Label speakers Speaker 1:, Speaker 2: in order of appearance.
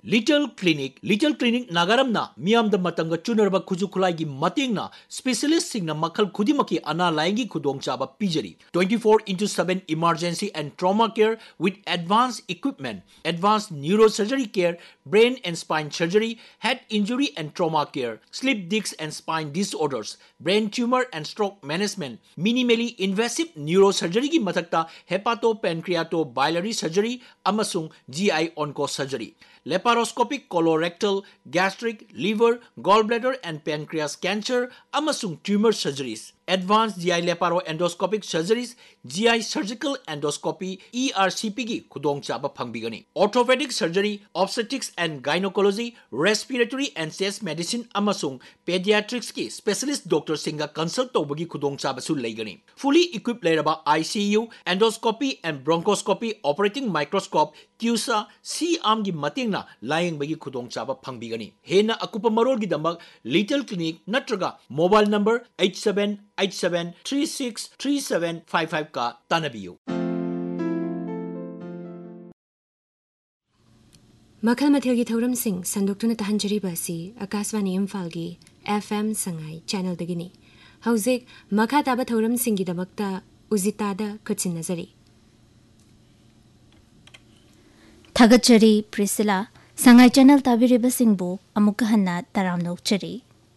Speaker 1: Little Clinic Nagaramna Miam the Matanga Chunarba Kuzukulagi Matingna Specialist Signa Makal Kudimaki Ana Laingi Kudong Chaba Pijari 24/7 emergency and trauma care with advanced equipment, advanced neurosurgery care, brain and spine surgery, head injury and trauma care, sleep disc and spine disorders, brain tumor and stroke management, minimally invasive neurosurgery ki matakta hepatopancreatobiliary surgery amasung GI onco surgery. Laparoscopic colorectal, gastric, liver, gallbladder and pancreas cancer amasung tumor surgeries. Advanced GI laparoendoscopic surgeries, GI surgical endoscopy, ERCP ki khudong chaba phangbigani. Orthopedic surgery, obstetrics and gynecology, respiratory and chest medicine amasung pediatrics ki specialist doctor singa consult tawbagi khudong chaba su leigani. Fully equipped leraba ICU, endoscopy and bronchoscopy, operating microscope, CUSA, C-arm gi matingna laying bagi khudong chaba phangbigani. Hena akupa marol gi dambak Little Clinic natraga mobile number 8787363755 ka tanabiyo.
Speaker 2: Makal Mathilgi Thoram Singh Sandokuna Tahanjari Basi Akaswani Imfalgi FM Sangai Channel Dagini Hauzik Makha Taba Thoram Singh Damakta Uzitada Kutsin Nazari
Speaker 3: Thagachari Priscilla Sangai Channel Tabiriba Singh Bo Amukahanna Taramnok Chari